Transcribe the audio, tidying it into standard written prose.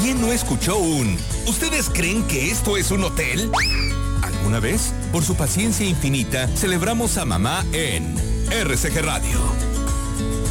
¿Quién no escuchó un ¿ustedes creen que esto es un hotel? ¿Alguna vez? Por su paciencia infinita, celebramos a mamá en RCG Radio.